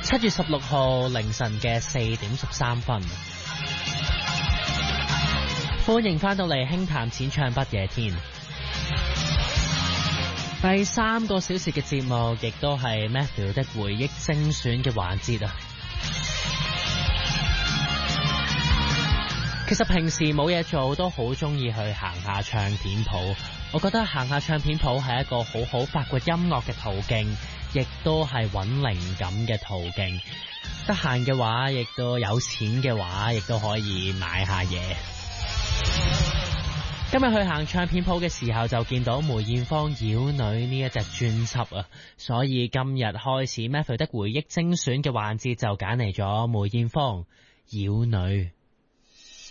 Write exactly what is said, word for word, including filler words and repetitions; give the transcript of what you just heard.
七月十六號凌晨嘅四點十三分，歡迎翻到嚟輕談淺唱不夜天。第三個小時嘅節目，亦都係 Matthew 的回憶精選嘅環節啊！其實平時冇嘢做，都好中意去行下唱片鋪。我覺得行下唱片鋪係一個好好發掘音樂嘅途徑，亦都係揾靈感嘅途徑。得閒嘅話，亦都有錢嘅話，亦都可以買下嘢。今日去行唱片鋪嘅時候，就見到梅艷芳《妖女》呢一隻專輯啊，所以今日開始 Matthew 的回憶精選嘅環節就揀嚟咗梅艷芳《妖女》。